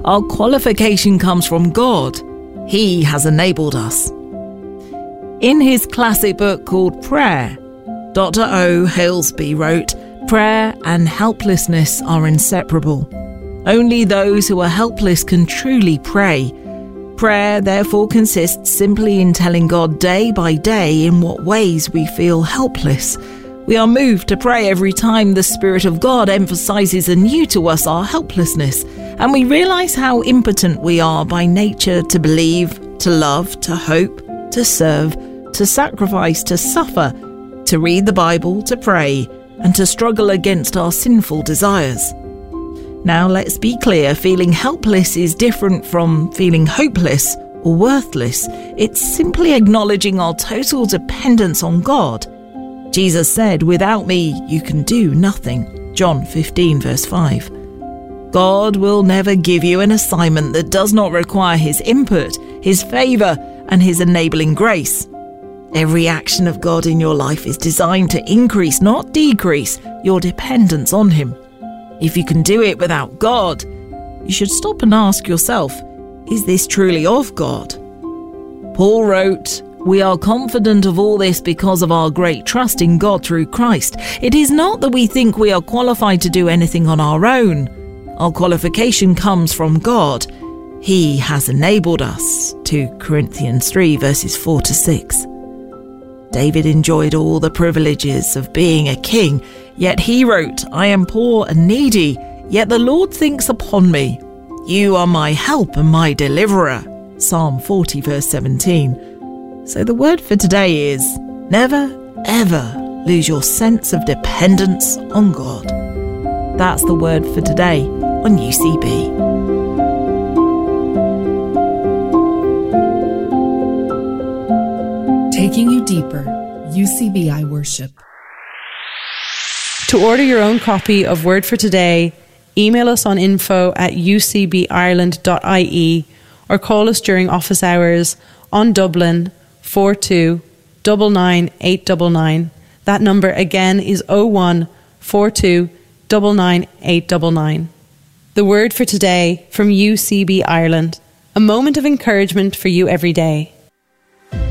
Our qualification comes from God. He has enabled us. In his classic book called Prayer, Dr. O. Halesby wrote, "Prayer and helplessness are inseparable. Only those who are helpless can truly pray. Prayer, therefore, consists simply in telling God day by day in what ways we feel helpless. We are moved to pray every time the Spirit of God emphasizes anew to us our helplessness, and we realize how impotent we are by nature to believe, to love, to hope, to serve, to sacrifice, to suffer, to read the Bible, to pray, and to struggle against our sinful desires. Now let's be clear, feeling helpless is different from feeling hopeless or worthless. It's simply acknowledging our total dependence on God. Jesus said, "Without me, you can do nothing." John 15, verse 5. God will never give you an assignment that does not require his input, his favour, and his enabling grace. Every action of God in your life is designed to increase, not decrease, your dependence on him. If you can do it without God, you should stop and ask yourself, is this truly of God? Paul wrote, "We are confident of all this because of our great trust in God through Christ. It is not that we think we are qualified to do anything on our own. Our qualification comes from God. He has enabled us." 2 Corinthians 3 verses 4 to 6. David enjoyed all the privileges of being a king, yet he wrote, "I am poor and needy, yet the Lord thinks upon me. You are my help and my deliverer." Psalm 40 verse 17. So the word for today is, never ever lose your sense of dependence on God. That's the word for today on UCB. Taking you deeper, UCBI Worship. To order your own copy of Word for Today, email us on info@ucbireland.ie or call us during office hours on Dublin 42 99 899. That number again is 01 42 99 899. The Word for Today from UCB Ireland. A moment of encouragement for you every day.